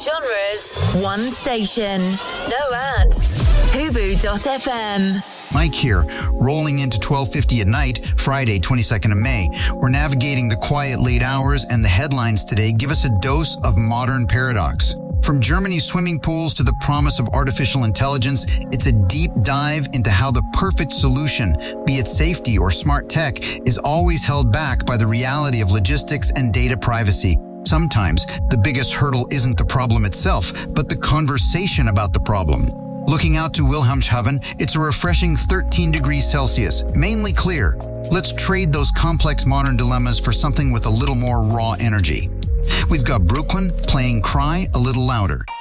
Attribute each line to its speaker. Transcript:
Speaker 1: genres, one station. No ads. Hubu.fm.
Speaker 2: Mike here, rolling into 12:50 at night, Friday, 22nd of May. We're navigating the quiet late hours, and the headlines today give us a dose of modern paradox. From Germany's swimming pools to the promise of artificial intelligence, it's a deep dive into how the perfect solution, be it safety or smart tech, is always held back by the reality of logistics and data privacy. Sometimes, the biggest hurdle isn't the problem itself, but the conversation about the problem. Looking out to Wilhelmshaven, it's a refreshing 13 degrees Celsius, mainly clear. Let's trade those complex modern dilemmas for something with a little more raw energy. We've got Brooklyn playing Cry a little louder.